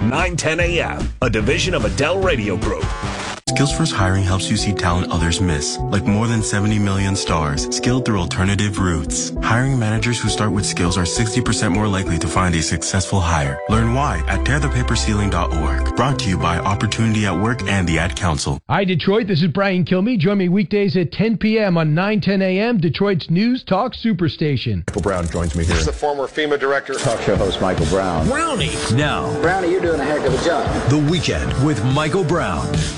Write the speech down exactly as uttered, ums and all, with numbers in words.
nine ten A M, a division of Adele Radio Group. SkillsFirst Hiring helps you see talent others miss, like more than seventy million stars, skilled through alternative routes. Hiring managers who start with skills are sixty percent more likely to find a successful hire. Learn why at tear the paper ceiling dot org. Brought to you by Opportunity at Work and the Ad Council. Hi, Detroit. This is Brian Kilmeade. Join me weekdays at ten p.m. on nine ten A M, Detroit's News Talk Superstation. Michael Brown joins me here. This is the former FEMA director. Talk show host Michael Brown. Brownie. Now. Brownie, you're doing a heck of a job. The Weekend with Michael Brown.